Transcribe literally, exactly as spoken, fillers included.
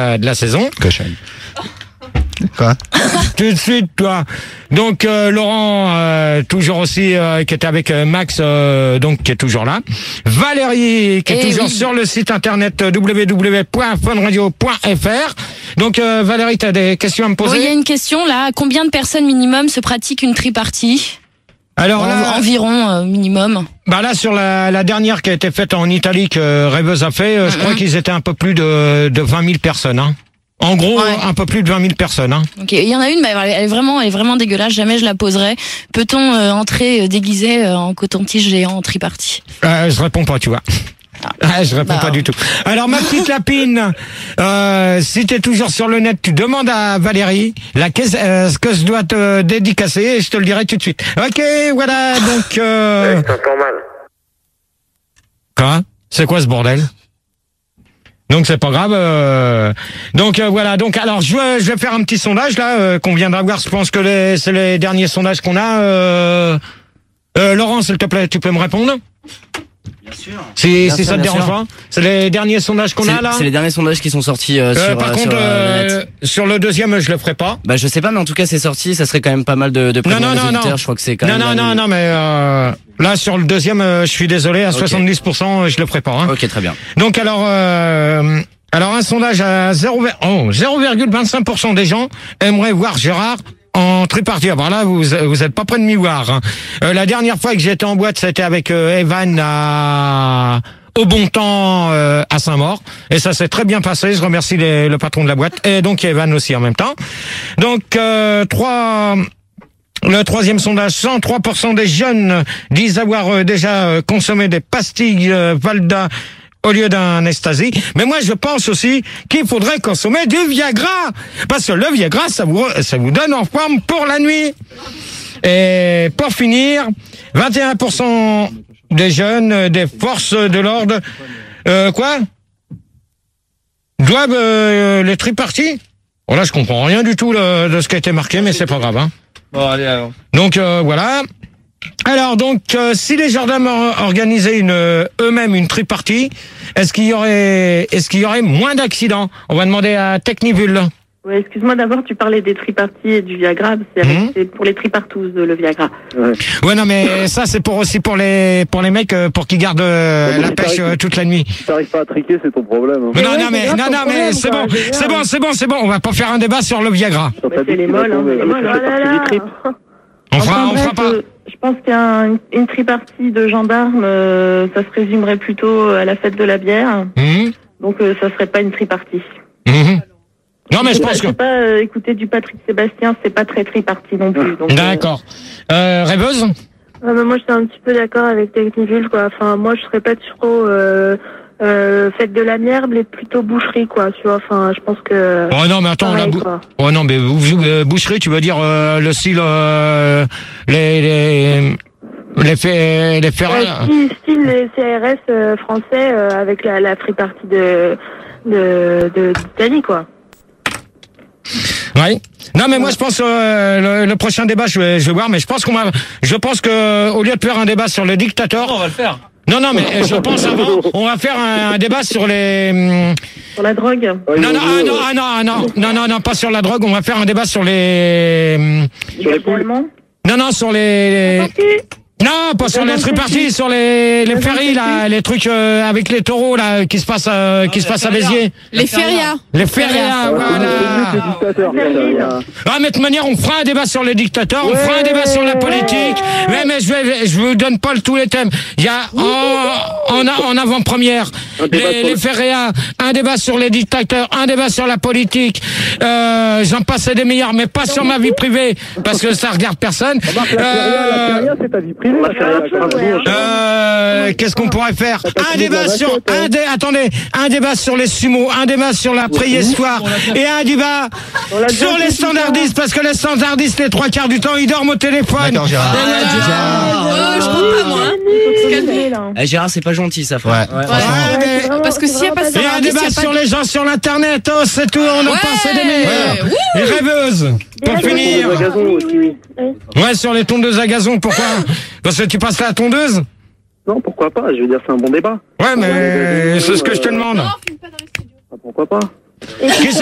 euh, de la saison. Cochonne. Quoi? Tout de suite, toi. Donc euh, Laurent, euh, toujours aussi, euh, qui était avec euh, Max, euh, donc qui est toujours là. Valérie, qui est Eh toujours oui. sur le site internet w w w point fun radio point f r. Donc euh, Valérie, tu as des questions à me poser? Oui, il y a une question là. Combien de personnes minimum se pratique une tripartie? Alors là, En- Environ euh, minimum. bah là sur la, la dernière qui a été faite en Italie que Rêveuse a fait, euh, je Mhm. crois qu'ils étaient un peu plus de, de vingt mille personnes. Hein. En gros, Ouais. un peu plus de vingt mille personnes. Hein. Ok, il y en a une, mais elle est vraiment, elle est vraiment dégueulasse. Jamais je la poserai. Peut-on euh, entrer euh, déguisé euh, en coton-tige géant en tripartie? Euh, je réponds pas, tu vois. Ah, je réponds Bah. pas du tout. Alors ma petite lapine, euh, si t'es toujours sur le net, tu demandes à Valérie la caisse, euh, ce que je dois te dédicacer et je te le dirai tout de suite. Ok, voilà, donc... Euh... Ouais, je t'entends mal. Quoi? C'est quoi ce bordel? Donc c'est pas grave. Euh... Donc euh, voilà. Donc alors je vais, je vais faire un petit sondage là euh, qu'on vient d'avoir. Je pense que les, c'est les derniers sondages qu'on a. Euh... Euh, Laurent, s'il te plaît, tu peux me répondre? Bien sûr. Si, Bien si sûr, ça te bien dérange sûr. pas. C'est les derniers sondages qu'on C'est a là. c'est les derniers sondages qui sont sortis euh, Euh, sur, par euh, contre, sur, euh, le euh, net. sur le deuxième, je le ferai pas. Bah je sais pas, mais en tout cas c'est sorti. Ça serait quand même pas mal de, de Non, prévenir non, les non, auditeurs. non. Je crois que c'est quand Non, même. non, la- non, non, mais euh, là sur le deuxième, euh, je suis désolé, à Ok. soixante-dix pour cent, je le ferai pas. Hein. Ok, très bien. Donc alors, euh, alors un sondage à zéro virgule vingt-cinq pour cent des gens aimeraient voir Gérard en tripartie. Alors là, vous vous êtes pas près de m'y voir. Hein. Euh, la dernière fois que j'étais en boîte, c'était avec euh, Evan à au bon temps euh, à Saint-Maur, et ça s'est très bien passé. Je remercie les, le patron de la boîte et donc Evan aussi en même temps. Donc euh, trois. Le troisième sondage, cent trois pour cent des jeunes disent avoir euh, déjà euh, consommé des pastilles euh, Valda au lieu d'un Ecstasy. Mais moi, je pense aussi qu'il faudrait consommer du Viagra. Parce que le Viagra, ça vous, ça vous donne en forme pour la nuit. Et pour finir, vingt et un pour cent des jeunes euh, des forces de l'ordre, euh, quoi? Doivent euh, les triparties? Bon là, je comprends rien du tout là, de ce qui a été marqué, mais c'est pas grave, hein. Bon, allez, alors. Donc euh, voilà. Alors donc, euh, si les gendarmes or- organisaient une, euh, eux-mêmes une tripartie, est-ce qu'il y aurait, est-ce qu'il y aurait moins d'accidents? On va demander à Technivul. Ouais, excuse-moi, d'abord, tu parlais des triparties et du Viagra. C'est avec- Mhm. c'est pour les tripartous, de, le Viagra. Ouais non mais ça c'est pour aussi pour les pour les mecs euh, pour qu'ils gardent euh, la pêche euh, toute la nuit. Si t'arrives pas à triquer, c'est ton problème. Hein. Mais non ouais, non c'est mais grave non ton non mais problème, c'est quoi, bon je veux dire. c'est bon c'est bon c'est bon on va pas faire un débat sur le Viagra. Sur Bah, ta c'est bite, les tu vas molles, hein, tomber. c'est les molles. Ça Oh fait là partie là. du trip. On fera Enfin, on fera bref, pas. euh, je pense qu'une une tripartie de gendarmes, euh, ça se résumerait plutôt à la fête de la bière. Mhm. Donc, euh, ça serait pas une tripartie. Mhm. Non mais je sais pas, pense que sais pas euh, écouter du Patrick Sébastien, c'est pas très tripartie non plus. donc, euh, d'accord. Euh, Rêveuse. Ah bah moi je suis un petit peu d'accord avec Technivul quoi. Enfin moi je serais pas trop euh, euh, fête de la bière mais plutôt boucherie quoi. Tu vois. Enfin je pense que. Oh non mais attends la pareil, bou- quoi. oh non mais vous, vous, euh, boucherie tu veux dire euh, le style euh, les les les faits les faits Euh, style, style les C R S euh, français euh, avec la, la free party de de de- d'Italie quoi. Oui. Non mais moi je pense euh, le, le prochain débat je vais je vais voir mais je pense qu'on va je pense que au lieu de faire un débat sur le dictateur On va le faire. non non mais je pense avant on va faire un, un débat sur les hum, Sur la drogue. Ouais, non ils non ont ah, dit, non euh, ah, non ah, non non non non pas sur la drogue on va faire un débat sur les hum, Sur les poules. Allemands. non non sur les, les... non pas sur les triparties sur les les ferries là les trucs euh, avec les taureaux là qui se passent euh, qui se passent à Béziers Les férias. les férias Ouais, c'est voilà le dictateur. ah mais de toute manière on fera un débat sur les dictateurs on fera un débat sur la politique mais mais je vais je vous donne pas le- tous les thèmes il y a en en, a- en avant-première débat les, sur les le- férias un débat sur les dictateurs un débat sur la politique euh, j'en passe des meilleurs mais pas sur ma vie privée parce que ça regarde personne Remarque, la feria, la euh, feria, c'est ta vie privée. La feria, la feria. euh, qu'est-ce qu'on pourrait faire? pas Un fini de la débat sur, vachette, hein. un dé, attendez, un débat sur les sumos, un débat sur la préhistoire, et un débat l'a déjà sur fait les tout standardistes, parce que les standardistes, les trois quarts du temps, ils dorment au téléphone. D'accord, Gérard. Et voilà. Euh, je crois pas moi. hein. Calmez, là. Eh, Gérard, c'est pas gentil ça. frère. Ouais. Ah, mais- C'est vraiment- Parce que c'est s'il y a vraiment pas Et ça- un débat Standardiste, y a sur pas les gens sur l'internet, oh, c'est tout, on a Ouais. passé des meilleurs. Ouais. Et rêveuses, pour Ouais. finir. Le gazon Oui, aussi. oui, oui. Ouais, sur les tondeuses à gazon, pourquoi? Parce que tu passes la tondeuse? Non, pourquoi pas? Je veux dire, c'est un bon débat. Ouais, mais c'est ce que je te demande. Ah, pourquoi pas? Qu'est-ce